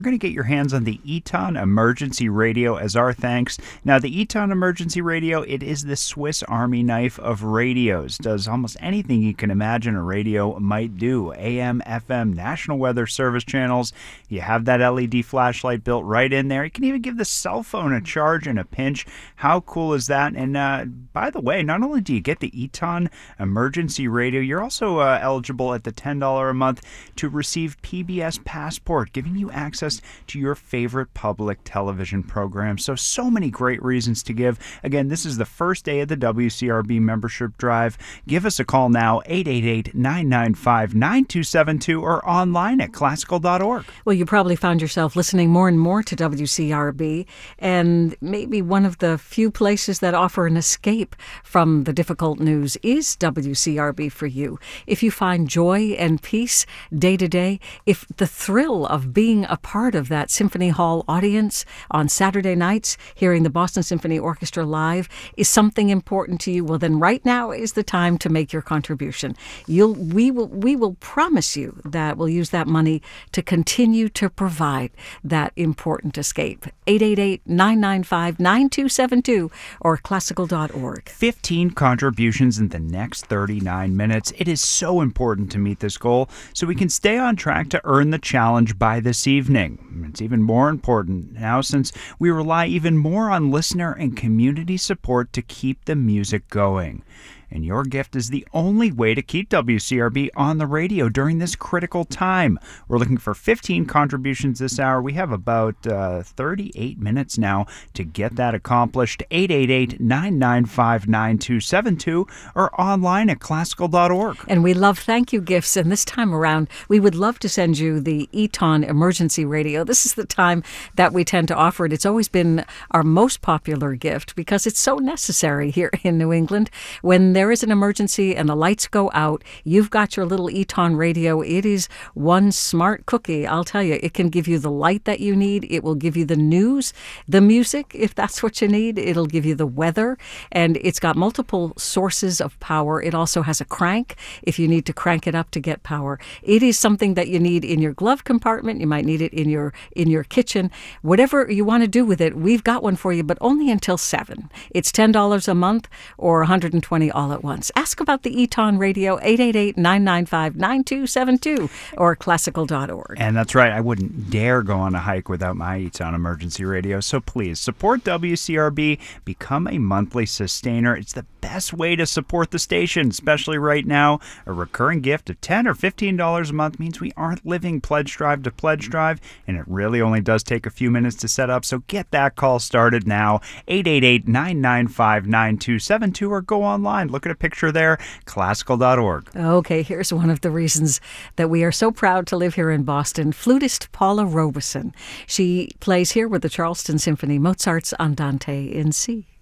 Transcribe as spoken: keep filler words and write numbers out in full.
We're going to get your hands on the Eton Emergency Radio as our thanks. Now, the Eton Emergency Radio, it is the Swiss Army knife of radios. Does almost anything you can imagine a radio might do. A M, F M, National Weather Service channels. You have that L E D flashlight built right in there. You can even give the cell phone a charge in a pinch. How cool is that? And uh, by the way, not only do you get the Eton Emergency Radio, you're also uh, eligible at the ten dollars a month to receive P B S Passport, giving you access to your favorite public television programs. So, so many great reasons to give. Again, this is the first day of the W C R B membership drive. Give us a call now, eight eight eight, nine nine five, nine two seven two, or online at classical dot org. Well, you probably found yourself listening more and more to W C R B, and maybe one of the few places that offer an escape from the difficult news is W C R B for you. If you find joy and peace day to day, if the thrill of being a part of that Symphony Hall audience on Saturday nights, hearing the Boston Symphony Orchestra live, is something important to you, well, then right now is the time to make your contribution. You'll, we will, we will promise you that we'll use that money to continue to provide that important escape. eight eight eight, nine nine five, nine two seven two or classical dot org. fifteen contributions in the next thirty-nine minutes. It is so important to meet this goal so we can stay on track to earn the challenge by this evening. It's even more important now since we rely even more on listener and community support to keep the music going. And your gift is the only way to keep W C R B on the radio during this critical time. We're looking for fifteen contributions this hour. We have about uh, thirty-eight minutes now to get that accomplished. eight eight eight, nine nine five, nine two seven two or online at classical dot org. And we love thank you gifts. And this time around, we would love to send you the Eton Emergency Radio. This is the time that we tend to offer it. It's always been our most popular gift because it's so necessary here in New England. When there is an emergency and the lights go out, you've got your little Eton radio. It is one smart cookie, I'll tell you. It can give you the light that you need. It will give you the news, the music, if that's what you need. It'll give you the weather, and it's got multiple sources of power. It also has a crank if you need to crank it up to get power. It is something that you need in your glove compartment. You might need it in your in your kitchen. Whatever you want to do with it, we've got one for you, but only until seven. It's ten dollars a month or one hundred twenty dollars all at once. Ask about the Eton Radio, eight eight eight, nine nine five, nine two seven two or classical dot org. And that's right. I wouldn't dare go on a hike without my Eton Emergency Radio. So please, support W C R B. Become a monthly sustainer. It's the best way to support the station, especially right now. A recurring gift of ten dollars or fifteen dollars a month means we aren't living pledge drive to pledge drive, and it really only does take a few minutes to set up. So get that call started now. eight eight eight, nine nine five, nine two seven two or go online. Look at a picture there, classical dot org. Okay, here's one of the reasons that we are so proud to live here in Boston. Flutist Paula Robeson. She plays here with the Charleston Symphony, Mozart's Andante in C.